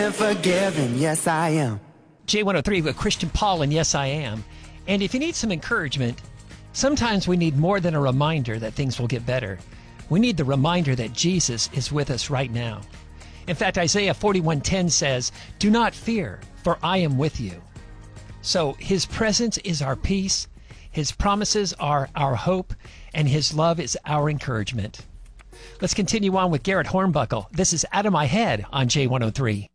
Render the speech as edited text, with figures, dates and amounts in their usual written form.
Forgiven, yes I am. J103 with Christian Paul and Yes I Am. And if you need some encouragement, sometimes we need more than a reminder that things will get better. We need the reminder that Jesus is with us right now. In fact, Isaiah 41:10 says, "Do not fear, for I am with you." So his presence is our peace, his promises are our hope, and his love is our encouragement. Let's continue on with Garrett Hornbuckle. This is Out of My Head on J103.